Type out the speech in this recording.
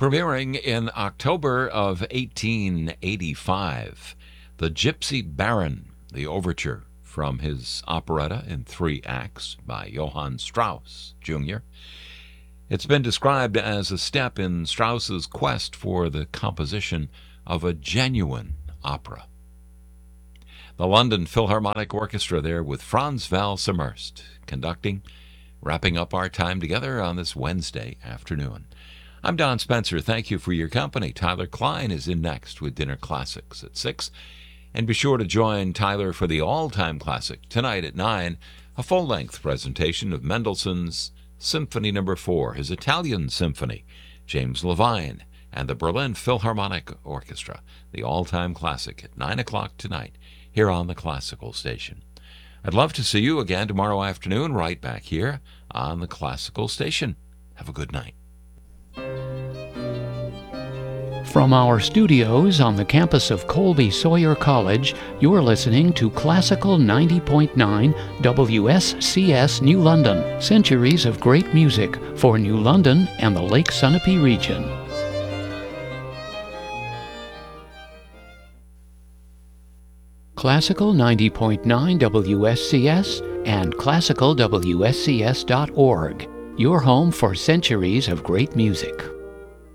Premiering in October of 1885, The Gypsy Baron, the overture from his operetta in 3 acts by Johann Strauss, Jr. It's been described as a step in Strauss's quest for the composition of a genuine opera. The London Philharmonic Orchestra there with Franz Val Simhurst conducting, wrapping up our time together on this Wednesday afternoon. I'm Don Spencer. Thank you for your company. Tyler Klein is in next with Dinner Classics at 6. And be sure to join Tyler for the all-time classic tonight at 9, a full-length presentation of Mendelssohn's Symphony No. 4, his Italian Symphony, James Levine, and the Berlin Philharmonic Orchestra, the all-time classic at 9 o'clock tonight here on the Classical Station. I'd love to see you again tomorrow afternoon right back here on the Classical Station. Have a good night. From our studios on the campus of Colby Sawyer College, you're listening to Classical 90.9 WSCS New London, centuries of great music for New London and the Lake Sunapee region. Classical 90.9 WSCS and classicalwscs.org, your home for centuries of great music.